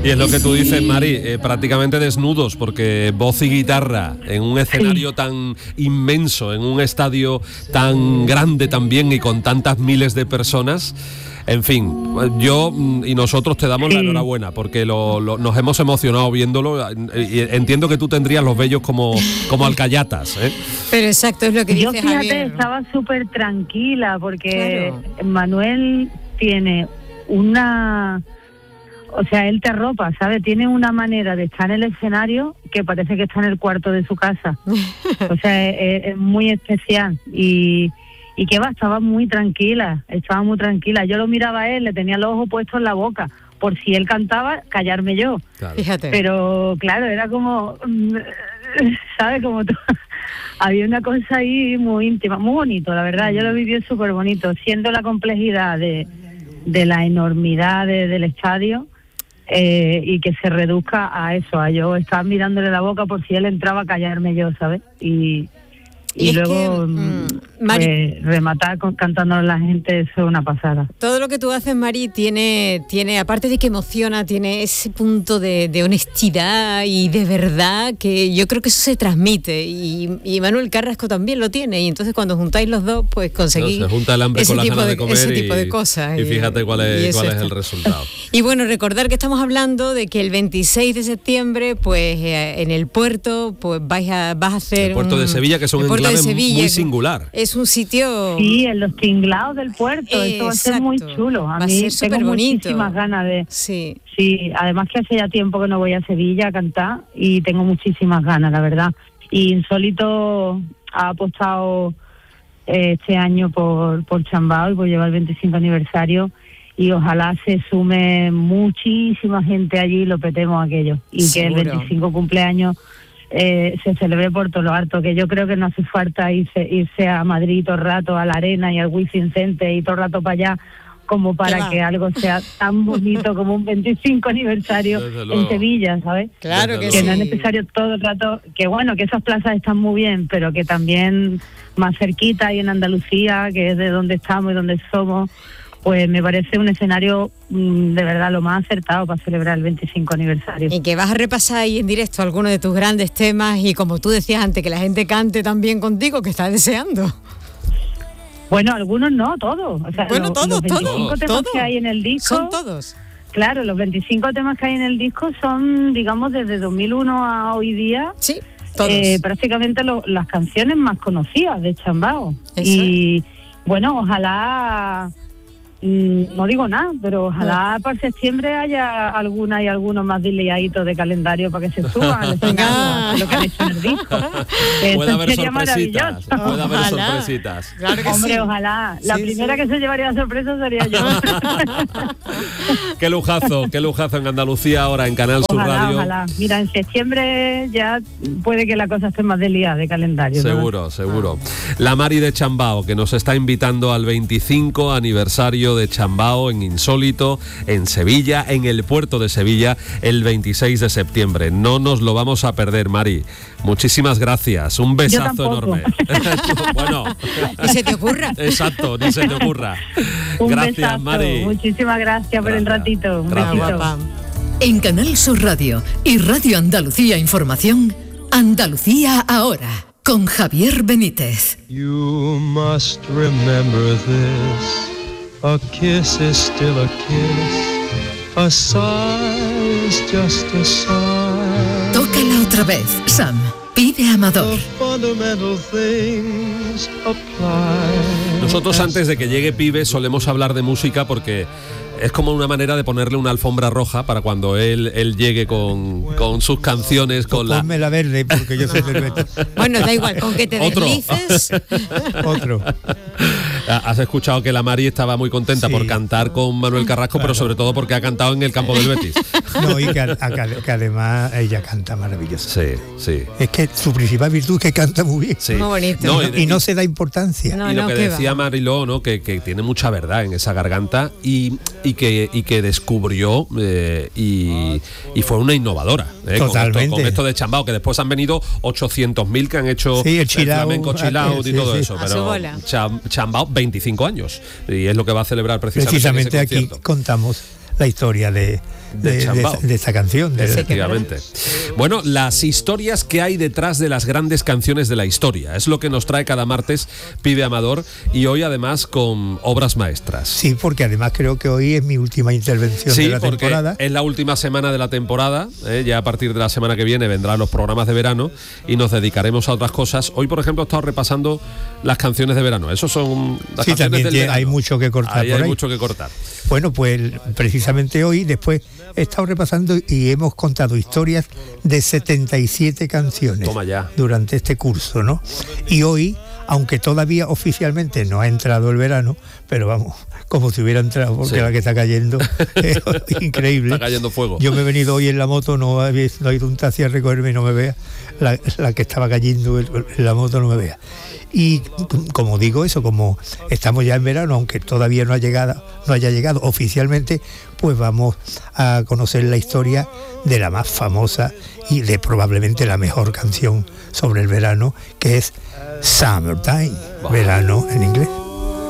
Y es lo que tú dices, Mari, prácticamente desnudos, porque voz y guitarra en un escenario tan inmenso, en un estadio tan grande también y con tantas miles de personas. En fin, yo y nosotros te damos la enhorabuena porque nos hemos emocionado viéndolo. Y entiendo que tú tendrías los vellos como alcayatas, ¿eh? Pero exacto, es lo que dice Yo, fíjate, Javier. estaba súper tranquila porque Claro. Manuel tiene una... O sea, él te arropa, ¿sabes? Tiene una manera de estar en el escenario que parece que está en el cuarto de su casa. O sea, es muy especial. Y que va, estaba muy tranquila. Yo lo miraba a él, le tenía los ojos puestos en la boca. Por si él cantaba, callarme yo. Claro. Fíjate. Pero, claro, era como... ¿Sabes? Como había una cosa ahí muy íntima, muy bonito, la verdad. Yo lo viví súper bonito. Siendo la complejidad de la enormidad del estadio... y que se reduzca a eso, a yo estar mirándole la boca por si él entraba a callarme yo, ¿sabes? Y luego Mari, rematar cantando a la gente, eso es una pasada. todo lo que tú haces, Mari, tiene aparte de que emociona, tiene ese punto de honestidad y de verdad que yo creo que eso se transmite y Manuel Carrasco también lo tiene, y entonces cuando juntáis los dos, pues conseguís Se junta el hambre con las ganas de comer ese tipo de cosas. Y fíjate cuál es el resultado. Y bueno, recordar que estamos hablando de que el 26 de septiembre, pues en el puerto, pues vas a hacer el puerto de Sevilla, que es un enclave muy singular. Es un sitio... Sí, en los tinglados del puerto, eso va a ser muy chulo. A mí tengo muchísimas ganas de... Sí, además que hace ya tiempo que no voy a Sevilla a cantar y tengo muchísimas ganas, la verdad. Y Insólito ha apostado este año por Chambao y por llevar el 25 aniversario, y ojalá se sume muchísima gente allí y lo petemos aquello. Y Seguro. Que el 25 cumpleaños se celebre por todo lo harto, que yo creo que no hace falta irse a Madrid todo el rato, a la Arena y al Wizzing Center y todo el rato para allá, como para que algo sea tan bonito como un 25 aniversario en Sevilla, ¿sabes? Claro Que no es necesario todo el rato, que bueno, que esas plazas están muy bien, pero que también más cerquita y en Andalucía, que es de donde estamos y donde somos, pues me parece un escenario de verdad lo más acertado para celebrar el 25 aniversario. Y que vas a repasar ahí en directo algunos de tus grandes temas y, como tú decías antes, que la gente cante también contigo, que estás deseando. Bueno, algunos no, todos. O sea, bueno, los 25 temas que hay en el disco... Son todos. Claro, los 25 temas que hay en el disco son, digamos, desde 2001 a hoy día... Sí, todos. Prácticamente las canciones más conocidas de Chambao. Eso. Y bueno, ojalá... no digo nada, pero ojalá para septiembre haya alguna y algunos más dileaditos de calendario para que se suban al escenario, lo que han hecho en el disco. Puede haber sería sorpresitas. Puede haber sorpresitas. Claro que Hombre, sí. ojalá. La primera que se llevaría la sorpresa sería yo. Qué lujazo en Andalucía ahora en Canal Sur Radio. Ojalá. Mira, en septiembre ya puede que la cosa esté más desliada de calendario. Seguro. La Mari de Chambao, que nos está invitando al 25 aniversario de Chambao en Insólito, en Sevilla, en el puerto de Sevilla, el 26 de septiembre. No nos lo vamos a perder, Mari. Muchísimas gracias. Un besazo enorme. Bueno, Ni se te ocurra. Exacto, ni se te ocurra. Un Gracias, besazo. Mari. Muchísimas gracias por el ratito. Un Gracias. besito. Guapa. En Canal Sur Radio y Radio Andalucía Información, Andalucía Ahora, con Javier Benítez. You must remember this. A kiss is still a kiss. A sigh is just a sigh. Tócala otra vez, Sam. Pide Amador. The fundamental things apply. Nosotros antes de que llegue Pibe solemos hablar de música porque es como una manera de ponerle una alfombra roja para cuando él llegue con sus canciones, con la... Ponme la verde, porque yo soy del Betis. Bueno, da igual, con que te Otro. deslices. Otro. Has escuchado que la Mari estaba muy contenta Sí. por cantar con Manuel Carrasco, pero sobre todo porque ha cantado en el campo del Betis. No, y que además ella canta maravilloso. Sí. Es que su principal virtud es que canta muy bien. Sí. Muy bonito. No, Y no se da importancia. No, y lo que qué decía va. Mariló, ¿no? Que tiene mucha verdad en esa garganta y que descubrió y fue una innovadora Totalmente. con esto de Chambao, que después han venido 800.000 que han hecho Sí, el chill out, flamenco chill out y sí, todo sí. eso, A su pero bola. Chambao 25 años y es lo que va a celebrar precisamente en ese Precisamente aquí concierto. contamos la historia de de esta canción. Efectivamente. Bueno, las historias que hay detrás de las grandes canciones de la historia. Es lo que nos trae cada martes Pibe Amador, y hoy además con obras maestras. Sí, porque además creo que hoy es mi última intervención de la temporada. Es la última semana de la temporada, ya a partir de la semana que viene vendrán los programas de verano y nos dedicaremos a otras cosas. Hoy, por ejemplo, he estado repasando las canciones de verano. Esos son las canciones del verano. Hay mucho que cortar. Hay mucho que cortar. Bueno, pues precisamente hoy, después he estado repasando y hemos contado historias de 77 canciones. Toma ya. Durante este curso, ¿no? Y hoy, aunque todavía oficialmente no ha entrado el verano, pero vamos, como si hubiera entrado, porque la que está cayendo es increíble. Está cayendo fuego. Yo me he venido hoy en la moto, no ha ido un taxi a recogerme y no me vea. La que estaba cayendo en la moto no me vea. Y como digo eso, como estamos ya en verano, aunque todavía no haya llegado oficialmente, pues vamos a conocer la historia de la más famosa y de probablemente la mejor canción sobre el verano, que es Summertime, verano en inglés.